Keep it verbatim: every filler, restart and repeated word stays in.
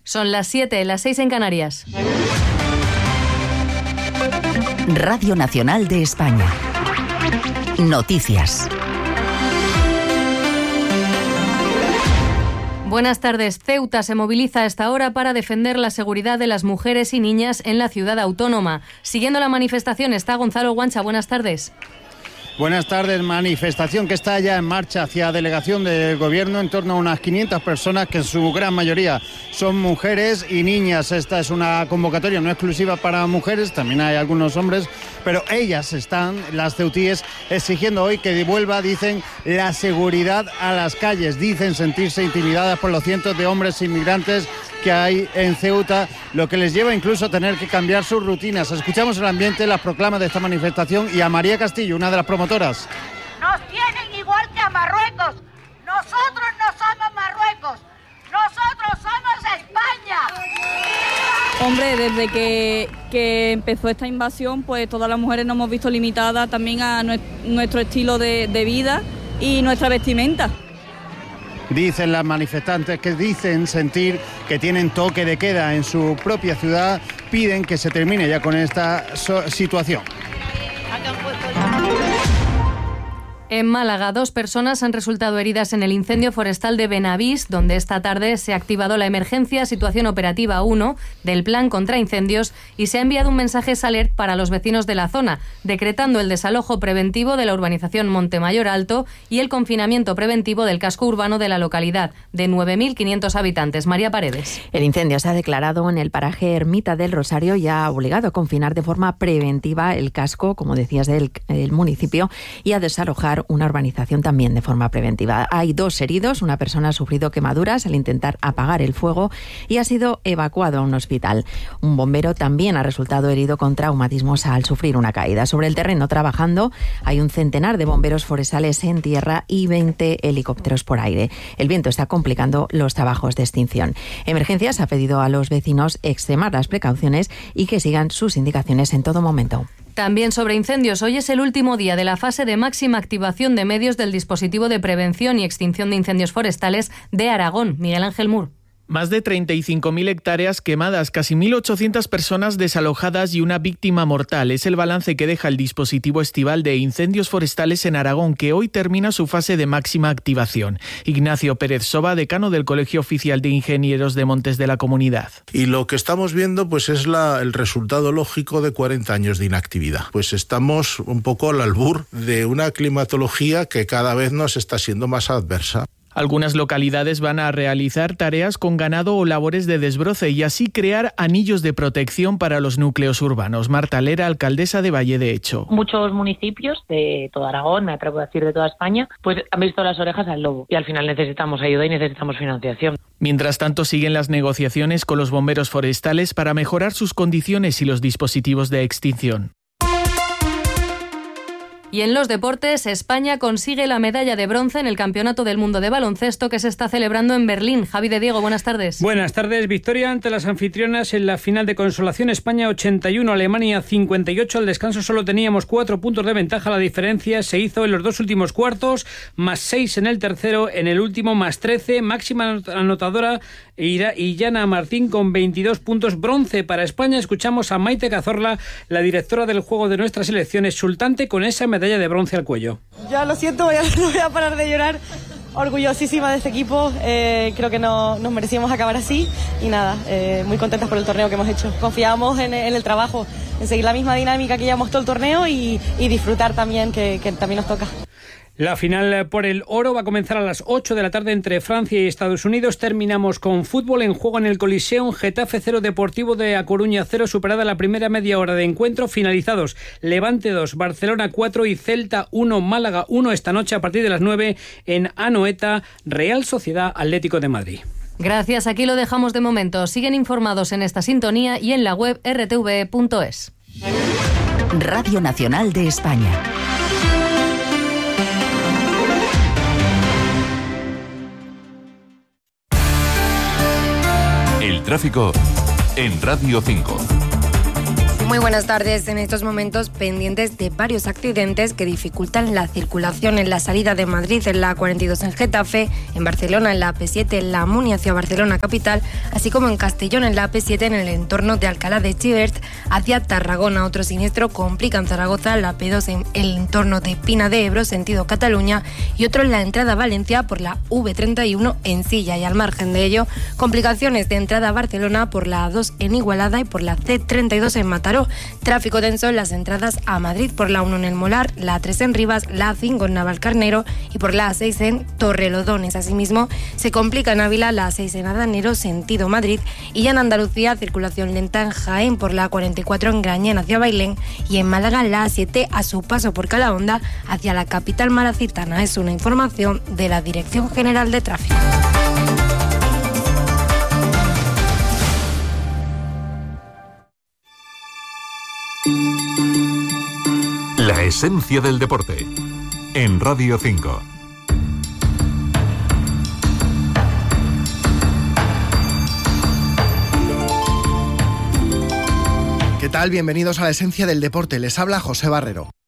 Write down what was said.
Son las siete, las seis en Canarias. Radio Nacional de España. Noticias. Buenas tardes. Ceuta se moviliza a esta hora para defender la seguridad de las mujeres y niñas en la ciudad autónoma. Siguiendo la manifestación está Gonzalo Guancha. Buenas tardes. Buenas tardes. Manifestación que está ya en marcha hacia delegación del Gobierno, en torno a unas quinientas personas, que en su gran mayoría son mujeres y niñas. Esta es una convocatoria no exclusiva para mujeres, también hay algunos hombres, pero ellas están, las ceutíes, exigiendo hoy que devuelva, dicen, la seguridad a las calles. Dicen sentirse intimidadas por los cientos de hombres inmigrantes que hay en Ceuta, lo que les lleva incluso a tener que cambiar sus rutinas. Escuchamos el ambiente, las proclamas de esta manifestación y a María Castillo, una de las promotoras. Nos tienen igual que a Marruecos. Nosotros no somos Marruecos. Nosotros somos España. Hombre, desde que, que empezó esta invasión, pues todas las mujeres nos hemos visto limitadas también a nuestro estilo de, de vida y nuestra vestimenta. Dicen las manifestantes que dicen sentir que tienen toque de queda en su propia ciudad, piden que se termine ya con esta so- situación. En Málaga, dos personas han resultado heridas en el incendio forestal de Benavís, donde esta tarde se ha activado la emergencia Situación Operativa uno del Plan contra Incendios y se ha enviado un mensaje alert para los vecinos de la zona, decretando el desalojo preventivo de la urbanización Montemayor Alto y el confinamiento preventivo del casco urbano de la localidad, de nueve mil quinientos habitantes. María Paredes. El incendio se ha declarado en el paraje Ermita del Rosario y ha obligado a confinar de forma preventiva el casco, como decías, del el municipio, y a desalojar una urbanización también de forma preventiva. Hay dos heridos, una persona ha sufrido quemaduras al intentar apagar el fuego y ha sido evacuado a un hospital. Un bombero también ha resultado herido con traumatismos al sufrir una caída. Sobre el terreno trabajando hay un centenar de bomberos forestales en tierra y veinte helicópteros por aire. El viento está complicando los trabajos de extinción. Emergencias ha pedido a los vecinos extremar las precauciones y que sigan sus indicaciones en todo momento. También sobre incendios, hoy es el último día de la fase de máxima activación de medios del dispositivo de prevención y extinción de incendios forestales de Aragón. Miguel Ángel Mur. Más de treinta y cinco mil hectáreas quemadas, casi mil ochocientas personas desalojadas y una víctima mortal. Es el balance que deja el dispositivo estival de incendios forestales en Aragón, que hoy termina su fase de máxima activación. Ignacio Pérez Soba, decano del Colegio Oficial de Ingenieros de Montes de la Comunidad. Y lo que estamos viendo pues es la, el resultado lógico de cuarenta años de inactividad. Pues estamos un poco al albur de una climatología que cada vez nos está siendo más adversa. Algunas localidades van a realizar tareas con ganado o labores de desbroce y así crear anillos de protección para los núcleos urbanos. Marta Lera, alcaldesa de Valle de Hecho. Muchos municipios de toda Aragón, me atrevo a decir de toda España, pues han visto las orejas al lobo y al final necesitamos ayuda y necesitamos financiación. Mientras tanto, siguen las negociaciones con los bomberos forestales para mejorar sus condiciones y los dispositivos de extinción. Y en los deportes, España consigue la medalla de bronce en el Campeonato del Mundo de Baloncesto que se está celebrando en Berlín. Javi de Diego, buenas tardes. Buenas tardes. Victoria ante las anfitrionas en la final de consolación. España ochenta y uno, Alemania cincuenta y ocho. Al descanso solo teníamos cuatro puntos de ventaja. La diferencia se hizo en los dos últimos cuartos, más seis en el tercero, en el último más trece. Máxima anotadora Illana Martín con veintidós puntos. Bronce para España. Escuchamos a Maite Cazorla, la directora del juego de nuestra selección, exultante con esa medalla de bronce al cuello. Ya lo siento, voy a, no voy a parar de llorar. Orgullosísima de este equipo, eh, creo que no, nos merecíamos acabar así y nada, eh, muy contentas por el torneo que hemos hecho. Confiamos en, en el trabajo, en seguir la misma dinámica que llevamos todo el torneo y, y disfrutar también, que, que también nos toca. La final por el oro va a comenzar a las ocho de la tarde entre Francia y Estados Unidos. Terminamos con fútbol en juego en el Coliseum. Getafe cero, Deportivo de A Coruña cero, superada la primera media hora de encuentro. Finalizados Levante dos, Barcelona cuatro y Celta uno, Málaga uno. Esta noche a partir de las nueve en Anoeta, Real Sociedad Atlético de Madrid. Gracias, aquí lo dejamos de momento. Siguen informados en esta sintonía y en la web erre te ve punto es. Radio Nacional de España. El tráfico en Radio cinco. Muy buenas tardes. En estos momentos pendientes de varios accidentes que dificultan la circulación en la salida de Madrid en la A cuarenta y dos en Getafe, en Barcelona en la A P siete en la Muni hacia Barcelona capital, así como en Castellón en la A P siete en el entorno de Alcalá de Xivert hacia Tarragona. Otro siniestro complica en Zaragoza la A P dos en el entorno de Pina de Ebro sentido Cataluña y otro en la entrada a Valencia por la V treinta y uno en Silla. Y al margen de ello, complicaciones de entrada a Barcelona por la A dos en Igualada y por la C treinta y dos en Mataró. Tráfico denso en las entradas a Madrid por la uno en El Molar, la A tres en Rivas, la A cinco en Navalcarnero y por la A seis en Torrelodones. Asimismo, se complica en Ávila la A seis en Adanero, sentido Madrid, y ya en Andalucía, circulación lenta en Jaén por la A cuarenta y cuatro en Grañén hacia Bailén y en Málaga la A siete a su paso por Calahonda hacia la capital malacitana. Es una información de la Dirección General de Tráfico. La esencia del deporte, en Radio cinco. ¿Qué tal? Bienvenidos a La esencia del deporte. Les habla José Barrero.